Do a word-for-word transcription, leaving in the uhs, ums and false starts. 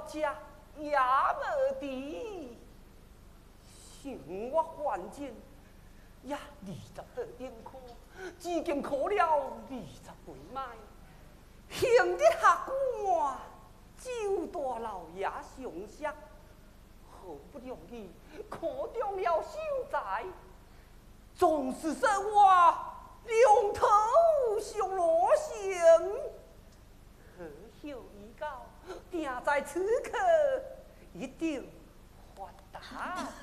家也无地，生活环境也二十二点苦，至今考了二十几迈，行得下官，就大老爷上色，好不容易考中了秀才，总是说我两头上罗行，何休已告，定在此刻一定发达。